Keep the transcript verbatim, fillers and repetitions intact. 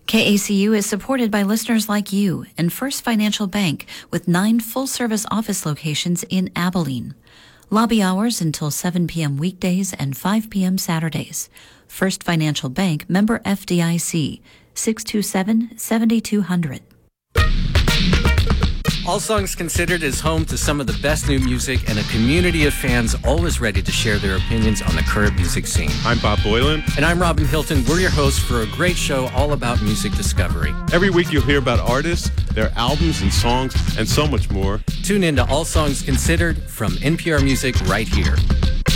K A C U is supported by listeners like you and First Financial Bank with nine full-service office locations in Abilene. Lobby hours until seven p.m. weekdays and five p.m. Saturdays. First Financial Bank, member F D I C, six two seven, seven two zero zero. All Songs Considered is home to some of the best new music and a community of fans always ready to share their opinions on the current music scene. I'm Bob Boylan. And I'm Robin Hilton. We're your hosts for a great show all about music discovery. Every week you'll hear about artists, their albums and songs, and so much more. Tune in to All Songs Considered from N P R Music right here.